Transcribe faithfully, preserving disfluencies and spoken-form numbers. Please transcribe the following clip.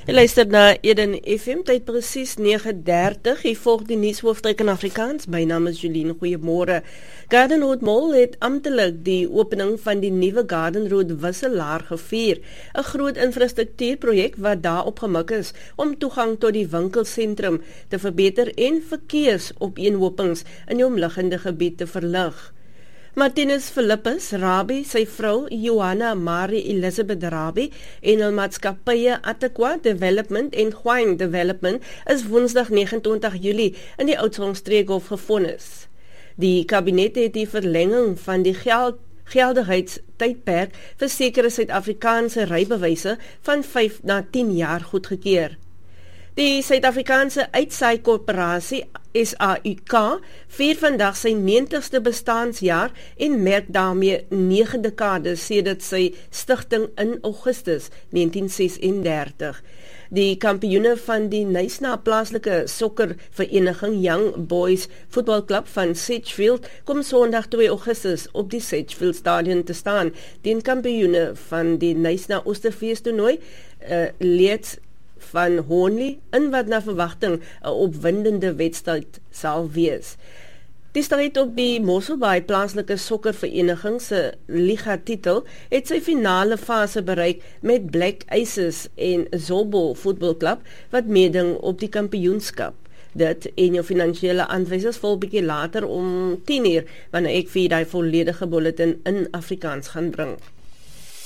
Jy luister na Eden F M, tyd presies nege dertig. Hier volg die nuushoofstuk in Afrikaans. My naam is Jolien, goeiemôre. Garden Road Mall het amptelik die opening van die nuwe Garden Road wisselaar gevier. 'n Groot infrastruktuurprojek wat daarop gemik is om toegang tot die winkelsentrum te verbeter en verkeersopeenhopings in die omliggende gebied te verlig. Martinus Philippus Rabie, sy vrou Johanna Marie Elizabeth Rabie en hul maatskappye Ataqua Development en Huang Development is woensdag nege en twintig Julie in die Oudtshoornstreekhof gefonnis. Die kabinet het die verlenging van die geld geldigheidstydperk vir sekere Suid-Afrikaanse rybewyse van vyf na tien jaar goedgekeur. Die Suid-Afrikaanse Uitsaai-korporasie S A U K vier vandag sy negentigste bestaanjaar en merk daarmee nege dekades sedert sy stigting in Augustus negentien ses en dertig. Die kampioene van die Knysna plaaslike sokkervereniging Young Boys voetbalklub van Sedgefield kom Sondag twee Augustus op die Sedgefield stadion te staan. Die kampioene van die Knysna Osterfeestoernooi uh, leed van Hornley in wat na verwagting 'n opwindende wedstryd sal wees. Die stryd op die Mosselbaai plaaslike sokkervereniging se liga titel het sy finale fase bereik met Black Aces en Zobo voetbalklub wat meeding op die kampioenskap. Dit en jou finansiële aanwysers vol bietjie later om tien uur wanneer ek vir die volledige bulletin in Afrikaans gaan bring.